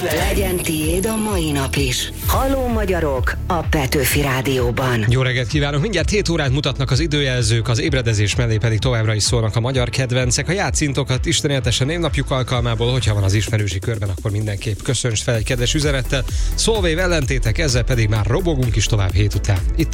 Legyen tiéd a mai nap is. Halló magyarok a Petőfi Rádióban. Jó reggelt kívánok! Mindjárt 7 órát mutatnak az időjelzők, az ébredezés mellé pedig továbbra is szólnak a magyar kedvencek. A játszintokat Isten éltesse névnapjuk alkalmából, hogyha van az ismerősi körben, akkor mindenképp köszönts fel egy kedves üzenettel. Szolvév ellentétek, ezzel pedig már robogunk is tovább 7 után. Itt